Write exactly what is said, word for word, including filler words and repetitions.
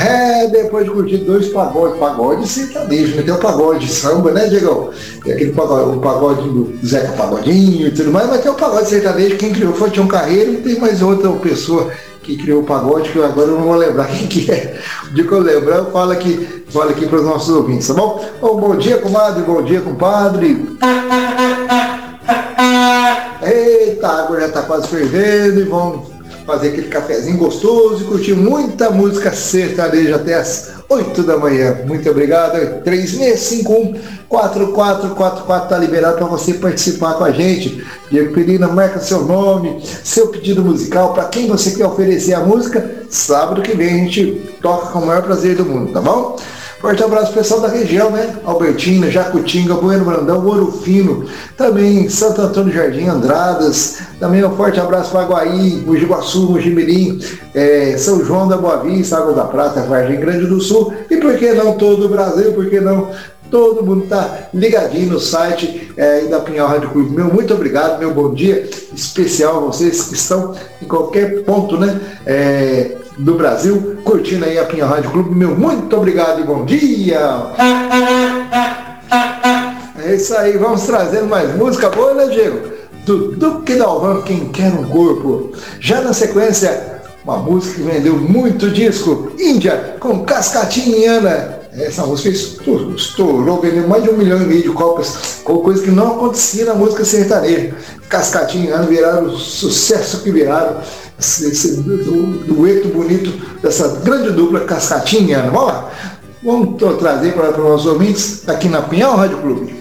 É, depois de curtir dois pagodes, pagode sertanejo, né? Tem o pagode samba, né, Diegão? Tem aquele pagode, o pagode do Zeca Pagodinho e tudo mais, mas tem o pagode sertanejo, quem criou foi Tião Carreiro, e tem mais outra pessoa que criou o pagode, que eu agora não vou lembrar quem que é. O dia que eu lembrar, eu falo aqui, falo aqui para os nossos ouvintes, tá bom? Bom, bom dia, comadre, bom dia, compadre. Eita, a água já está quase fervendo e vamos fazer aquele cafezinho gostoso e curtir muita música sertaneja até as oito da manhã. Muito obrigado. três seis cinco um quatro quatro quatro quatro está liberado para você participar com a gente. Diego Perina, marca seu nome, seu pedido musical, para quem você quer oferecer a música. Sábado que vem a gente toca com o maior prazer do mundo, tá bom? Forte abraço pessoal da região, né? Albertina, Jacutinga, Bueno Brandão, Ouro Fino, também Santo Antônio Jardim, Andradas, também um forte abraço para Guaí, Mogi Guaçu, Mogi Mirim, é, São João da Boa Vista, Água da Prata, Vargem Grande do Sul, e por que não todo o Brasil, por que não todo mundo tá ligadinho no site é, da Pinhal Rádio Clube. Meu muito obrigado, meu bom dia especial a vocês que estão em qualquer ponto, né, é, do Brasil, curtindo aí a Pinhal Rádio Clube. Meu muito obrigado e bom dia! É isso aí, vamos trazendo mais música boa, né, Diego? Do Duque Dalvan, Quem Quer um Corpo. Já na sequência, uma música que vendeu muito disco, Índia, com Cascatinha. Essa música estourou, estourou, vendeu mais de um milhão e meio de cópias, com coisa que não acontecia na música sertaneja. Cascatinha viraram o sucesso que viraram, esse, esse dueto bonito dessa grande dupla Cascatinha. Vamos lá, vamos trazer para os nossos ouvintes aqui na Pinhal Rádio Clube.